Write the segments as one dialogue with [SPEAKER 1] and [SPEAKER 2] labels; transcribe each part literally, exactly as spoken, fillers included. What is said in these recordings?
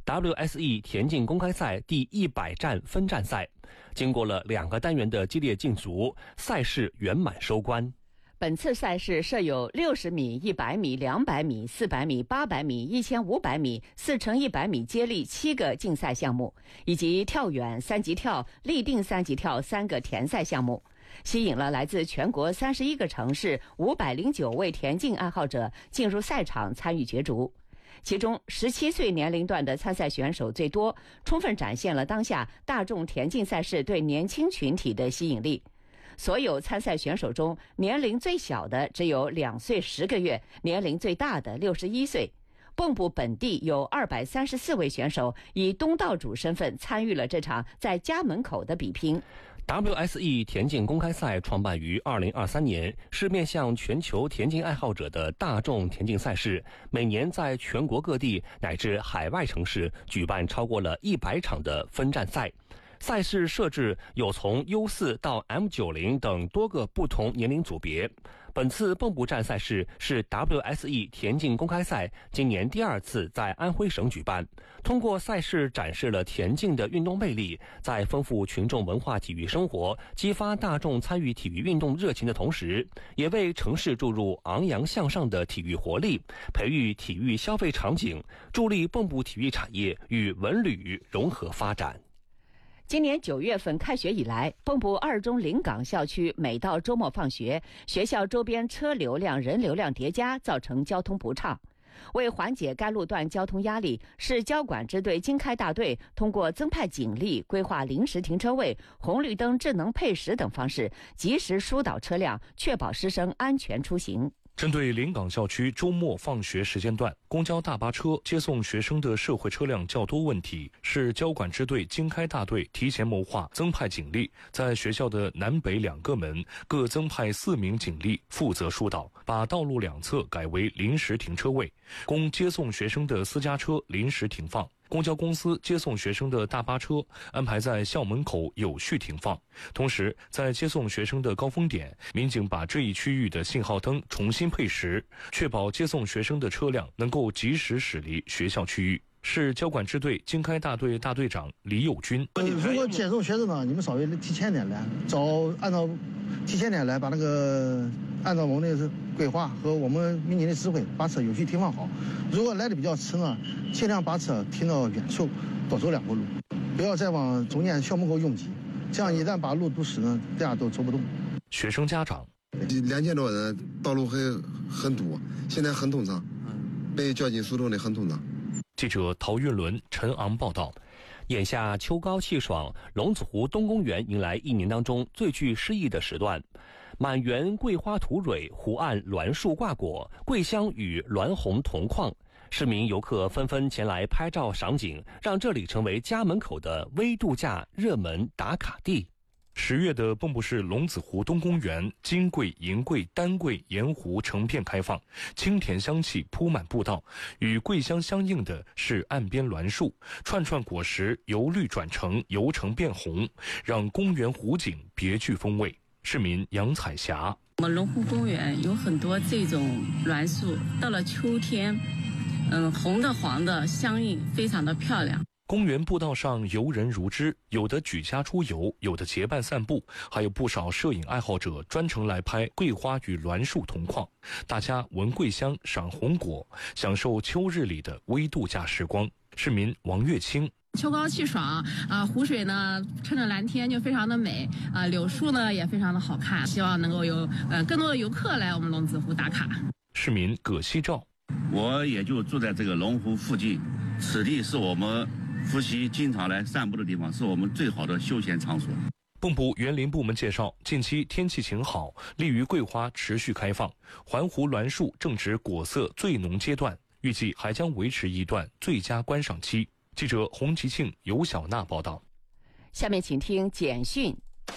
[SPEAKER 1] W S E 田径公开赛第一百站分站赛，经过了两个单元的激烈竞逐，赛事圆满收官。
[SPEAKER 2] 本次赛事设有六十米、一百米、两百米、四百米、八百米、一千五百米、四乘一百米接力七个竞赛项目，以及跳远、三级跳、立定三级跳三个田赛项目，吸引了来自全国三十一个城市五百零九位田径爱好者进入赛场参与角逐。其中十七岁年龄段的参赛选手最多，充分展现了当下大众田径赛事对年轻群体的吸引力。所有参赛选手中，年龄最小的只有两岁十个月，年龄最大的六十一岁。蚌埠本地有二百三十四位选手以东道主身份参与了这场在家门口的比拼。
[SPEAKER 1] W S E 田径公开赛创办于二零二三年，是面向全球田径爱好者的大众田径赛事，每年在全国各地乃至海外城市举办超过了一百场的分站赛。赛事设置有从 U 四 到 M 九十 等多个不同年龄组别。本次蚌埠站赛事是 W S E 田径公开赛今年第二次在安徽省举办，通过赛事展示了田径的运动魅力，在丰富群众文化体育生活、激发大众参与体育运动热情的同时，也为城市注入昂扬向上的体育活力，培育体育消费场景，助力蚌埠体育产业与文旅融合发展。
[SPEAKER 2] 今年九月份开学以来，蚌埠二中临港校区每到周末放学，学校周边车流量、人流量叠加，造成交通不畅。为缓解该路段交通压力，市交管支队经开大队通过增派警力、规划临时停车位、红绿灯智能配时等方式，及时疏导车辆，确保师生安全出行。
[SPEAKER 3] 针对临港校区周末放学时间段公交大巴车接送学生的社会车辆较多问题，市交管支队经开大队提前谋划，增派警力，在学校的南北两个门各增派四名警力负责疏导，把道路两侧改为临时停车位，供接送学生的私家车临时停放。公交公司接送学生的大巴车安排在校门口有序停放，同时在接送学生的高峰点，民警把这一区域的信号灯重新配时，确保接送学生的车辆能够及时驶离学校区域。市交管支队经开大队大队长李友军：
[SPEAKER 4] 呃、如果接送学生呢，你们稍微提前点来，早按照提前点来，把那个按照我们的规划和我们民警的指挥，把车有序停放好。如果来的比较迟呢，尽量把车停到远处，多走两步路，不要再往中间校门口拥挤，这样一旦把路堵死呢，大家都走不动。
[SPEAKER 3] 学生家长：
[SPEAKER 5] 两千多人，道路很很堵，现在很通畅，被交警疏通的很通畅。
[SPEAKER 3] 记者陶运伦、陈昂报道。
[SPEAKER 1] 眼下秋高气爽，龙子湖东公园迎来一年当中最具诗意的时段。满园桂花吐蕊，湖岸栾树挂果，桂香与栾红同框。市民游客纷纷前来拍照赏景，让这里成为家门口的微度假热门打卡地。
[SPEAKER 3] 十月的蚌埠市龙子湖东公园，金桂、银桂、丹桂、盐湖成片开放，清甜香气铺满步道。与桂香相应的是岸边栾树，串串果实由绿转橙，由橙变红，让公园湖景别具风味。市民杨彩霞：
[SPEAKER 6] 我们龙湖公园有很多这种栾树，到了秋天，嗯，红的黄的相应，非常的漂亮。
[SPEAKER 3] 公园步道上游人如织，有的举家出游，有的结伴散步，还有不少摄影爱好者专程来拍桂花与栾树同框。大家闻桂香，赏红果，享受秋日里的微度假时光。市民王月清：
[SPEAKER 7] 秋高气爽啊、呃，湖水呢趁着蓝天就非常的美啊、呃，柳树呢也非常的好看，希望能够有呃更多的游客来我们龙子湖打卡。
[SPEAKER 3] 市民葛西照：
[SPEAKER 8] 我也就住在这个龙湖附近，此地是我们伏羲经常来散步的地方，是我们最好的休闲场所。
[SPEAKER 3] 蚌埠园林部门介绍，近期天气晴好，利于桂花持续开放，环湖栾树正值果色最浓阶段，预计还将维持一段最佳观赏期。记者洪吉庆、尤小娜报道。
[SPEAKER 2] 下面请听简讯。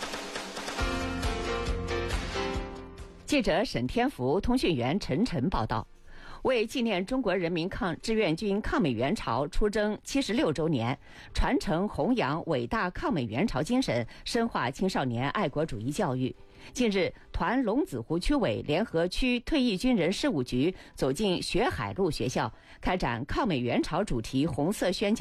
[SPEAKER 2] 记者沈天福、通讯员陈晨报道。为纪念中国人民抗志愿军抗美援朝出征七十六周年，传承弘扬伟大抗美援朝精神，深化青少年爱国主义教育。近日，团龙子湖区委联合区退役军人事务局走进学海路学校，开展抗美援朝主题红色宣讲